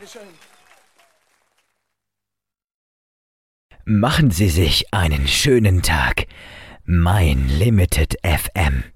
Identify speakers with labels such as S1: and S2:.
S1: Dankeschön.
S2: Machen Sie sich einen schönen Tag. Mein Limited FM.